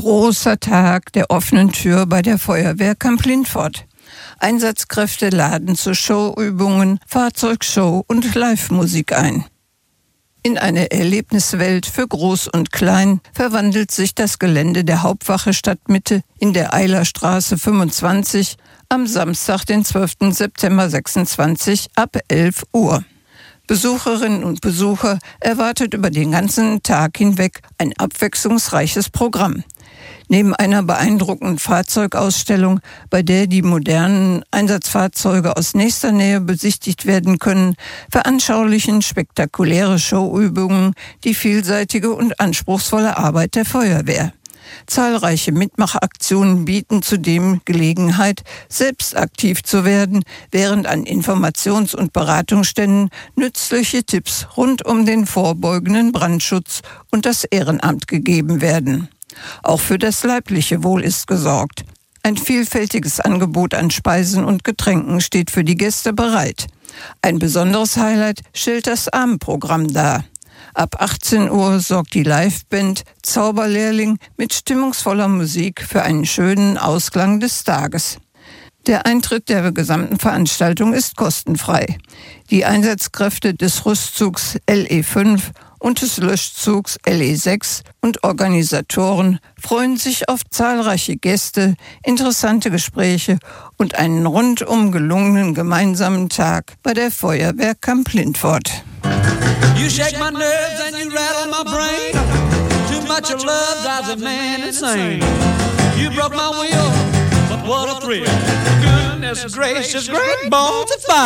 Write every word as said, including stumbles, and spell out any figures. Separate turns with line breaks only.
Großer Tag der offenen Tür bei der Feuerwehr Kamp-Lintfort. Einsatzkräfte laden zu Showübungen, Fahrzeugshow und Live-Musik ein. In eine Erlebniswelt für Groß und Klein verwandelt sich das Gelände der Hauptwache Stadtmitte in der Eilerstraße fünfundzwanzig am Samstag, den zwölften September sechsundzwanzig ab elf Uhr. Besucherinnen und Besucher erwartet über den ganzen Tag hinweg ein abwechslungsreiches Programm. Neben einer beeindruckenden Fahrzeugausstellung, bei der die modernen Einsatzfahrzeuge aus nächster Nähe besichtigt werden können, veranschaulichen spektakuläre Showübungen die vielseitige und anspruchsvolle Arbeit der Feuerwehr. Zahlreiche Mitmachaktionen bieten zudem Gelegenheit, selbst aktiv zu werden, während an Informations- und Beratungsständen nützliche Tipps rund um den vorbeugenden Brandschutz und das Ehrenamt gegeben werden. Auch für das leibliche Wohl ist gesorgt. Ein vielfältiges Angebot an Speisen und Getränken steht für die Gäste bereit. Ein besonderes Highlight stellt das Abendprogramm dar. Ab achtzehn Uhr sorgt die Liveband Zauberlehrling mit stimmungsvoller Musik für einen schönen Ausklang des Tages. Der Eintritt der gesamten Veranstaltung ist kostenfrei. Die Einsatzkräfte des Rüstzugs L E fünf und des Löschzugs L E sechs und Organisatoren freuen sich auf zahlreiche Gäste, interessante Gespräche und einen rundum gelungenen gemeinsamen Tag bei der Feuerwehr Kamp-Lintfort.
You shake my nerves and you rattle my brain. Too much of love drives a man insane. You broke my will, but what a thrill. Goodness gracious, great balls of fire.